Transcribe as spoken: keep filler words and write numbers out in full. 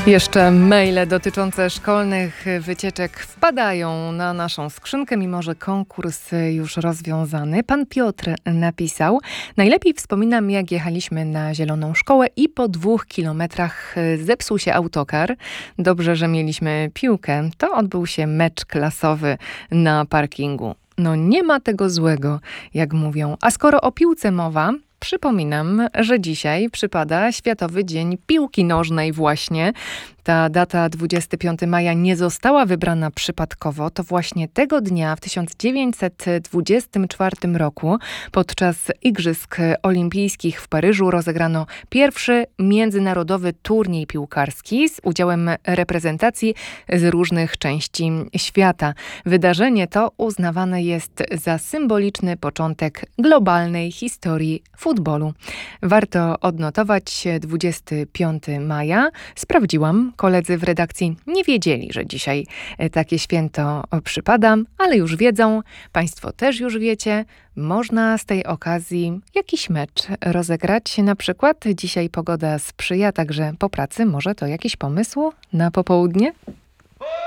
Jeszcze maile dotyczące szkolnych wycieczek wpadają na naszą skrzynkę, mimo że konkurs już rozwiązany. Pan Piotr napisał: najlepiej wspominam, jak jechaliśmy na Zieloną Szkołę i po dwóch kilometrach zepsuł się autokar. Dobrze, że mieliśmy piłkę. To odbył się mecz klasowy na parkingu. No nie ma tego złego, jak mówią. A skoro o piłce mowa, przypominam, że dzisiaj przypada Światowy Dzień Piłki Nożnej właśnie. Ta data dwudziestego piątego maja nie została wybrana przypadkowo. To właśnie tego dnia w tysiąc dziewięćset dwudziestym czwartym roku podczas Igrzysk Olimpijskich w Paryżu rozegrano pierwszy międzynarodowy turniej piłkarski z udziałem reprezentacji z różnych części świata. Wydarzenie to uznawane jest za symboliczny początek globalnej historii futbolu. Warto odnotować dwudziestego piątego maja. Sprawdziłam. Koledzy w redakcji nie wiedzieli, że dzisiaj takie święto przypada, ale już wiedzą, państwo też już wiecie. Można z tej okazji jakiś mecz rozegrać. Na przykład dzisiaj pogoda sprzyja, także po pracy może to jakiś pomysł na popołudnie?